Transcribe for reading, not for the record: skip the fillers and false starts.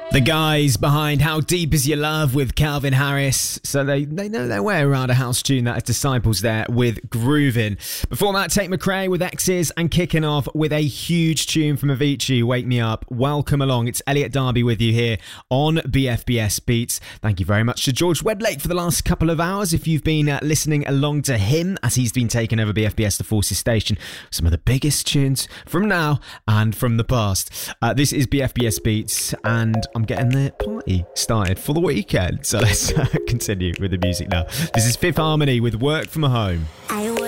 The guys behind How Deep Is Your Love with Calvin Harris. So they know their way around a house tune. That is Disciples there with Groovin'. Before that, Tate McRae with X's, and kicking off with a huge tune from Avicii, Wake Me Up. Welcome along. It's Elliot Darby with you here on BFBS Beats. Thank you very much to George Wedlake for the last couple of hours. If you've been listening along to him as he's been taking over BFBS The Forces station, some of the biggest tunes from now and from the past. This is BFBS Beats, and I'm getting the party started for the weekend. So let's continue with the music now. This is Fifth Harmony with Work From Home.